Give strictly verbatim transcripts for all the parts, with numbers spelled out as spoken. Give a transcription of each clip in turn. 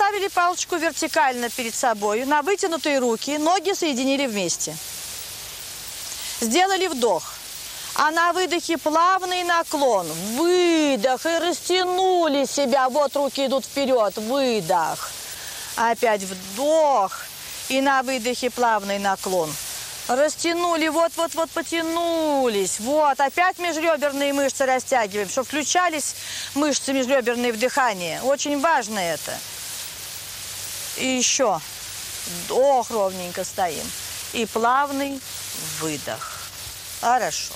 Поставили палочку вертикально перед собой, на вытянутые руки, ноги соединили вместе. Сделали вдох. А на выдохе плавный наклон. Выдох. И растянули себя. Вот руки идут вперед. Выдох. Опять вдох. И на выдохе плавный наклон. Растянули. Вот-вот-вот потянулись. Вот. Опять межреберные мышцы растягиваем, чтобы включались мышцы межреберные в дыхание. Очень важно это. И еще. Вдох, ровненько стоим. И плавный выдох. Хорошо.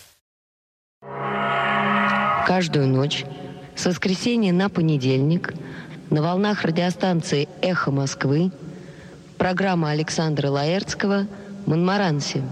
Каждую ночь с воскресенья на понедельник на волнах радиостанции «Эхо Москвы» программа Александра Лаэртского «Монмаранси».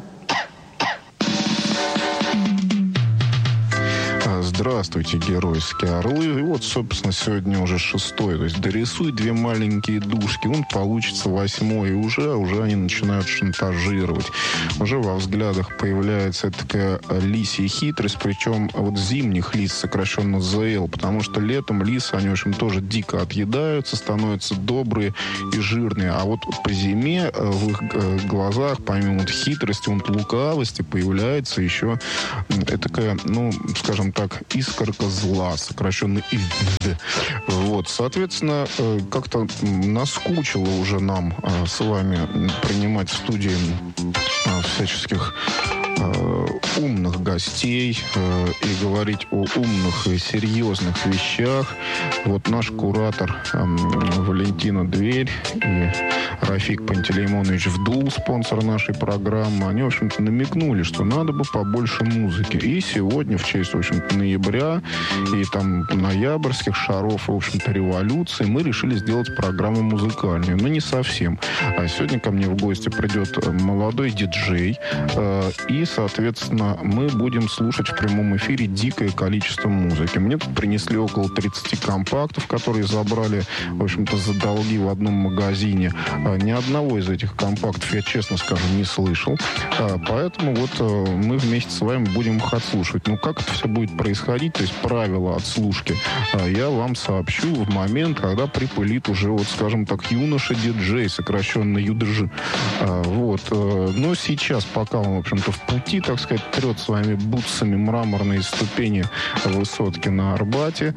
Здравствуйте, геройские орлы. И вот, собственно, сегодня уже шестой. То есть дорисуй две маленькие дужки, он получится восьмой. И уже, уже они начинают шантажировать. Уже во взглядах появляется такая лисья хитрость, причем вот зимних лис, сокращенно зэ эл, потому что летом лисы, они, в общем, тоже дико отъедаются, становятся добрые и жирные. А вот по зиме в их глазах, помимо вот хитрости, вот лукавости, появляется еще такая, ну, скажем так, искорка зла, сокращенно и д. Вот, соответственно, как-то наскучило уже нам с вами принимать в студии всяческих умных гостей э, и говорить о умных и серьезных вещах. Вот наш куратор э, Валентина Дверь и Рафик Пантелеймонович Вдул, спонсор нашей программы, они, в общем-то, намекнули, что надо бы побольше музыки. И сегодня, в честь, в общем-то, ноября и там ноябрьских шаров, в общем-то, революции, мы решили сделать программу музыкальную. Но не совсем. А сегодня ко мне в гости придет молодой диджей, э, и, соответственно, мы будем слушать в прямом эфире дикое количество музыки. Мне тут принесли около тридцати компактов, которые забрали, в общем-то, за долги в одном магазине. Ни одного из этих компактов я, честно скажу, не слышал. Поэтому вот мы вместе с вами будем их отслушивать. Ну, как это все будет происходить, то есть правила отслушки, я вам сообщу в момент, когда припылит уже, вот, скажем так, юноша-диджей, сокращенно ю ди джи. Вот. Но сейчас, пока он, в общем-то, в пути, так сказать, трет своими бутсами мраморные ступени высотки на Арбате,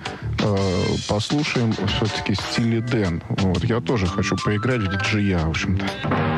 послушаем все-таки Стили Дэн. Вот. Я тоже хочу поиграть в диджея, в общем-то.